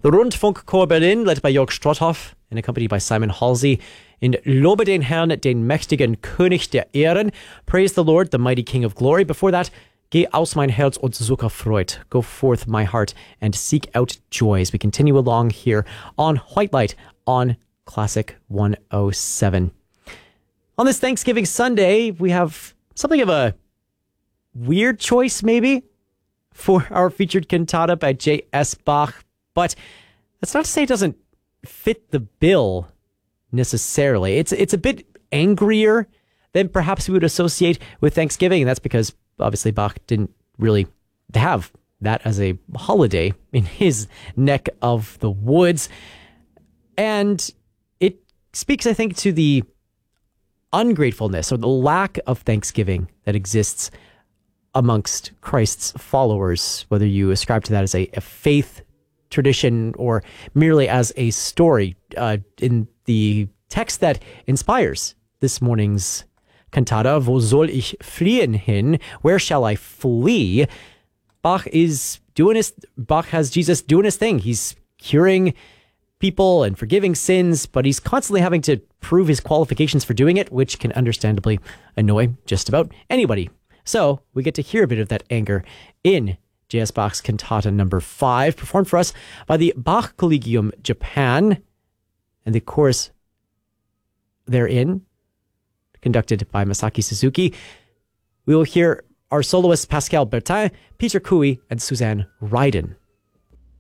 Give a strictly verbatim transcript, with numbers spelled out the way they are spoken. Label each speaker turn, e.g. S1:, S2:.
S1: The Rundfunkchor Berlin, led by Jörg Strotthoff and accompanied by Simon Halsey, in Lobe den Herrn, den mächtigen König der Ehren, Praise the Lord, the mighty King of Glory. Before that, Geh aus mein Herz und suche Freud. Go forth my heart and seek out joy. As we continue along here on White Light on Classic one oh seven. On this Thanksgiving Sunday, we have something of a weird choice, maybe, for our featured cantata by J S. Bach. But that's not to say it doesn't fit the bill necessarily. It's it's a bit angrier than perhaps we would associate with Thanksgiving. And that's because obviously Bach didn't really have that as a holiday in his neck of the woods. And it speaks, I think, to the ungratefulness or the lack of thanksgiving that exists amongst Christ's followers, whether you ascribe to that as a, a faith tradition or merely as a story. Uh, in the text that inspires this morning's cantata, Wo soll ich fliehen hin? Where shall I flee? Bach is doing his, Bach has Jesus doing his thing. He's curing people and forgiving sins, but he's constantly having to prove his qualifications for doing it, which can understandably annoy just about anybody. So we get to hear a bit of that anger in J S. Bach's cantata number five, performed for us by the Bach Collegium Japan, and the chorus therein, conducted by Masaki Suzuki. We will hear our soloists Pascal Bertin, Peter Cooey, and Suzanne Ryden.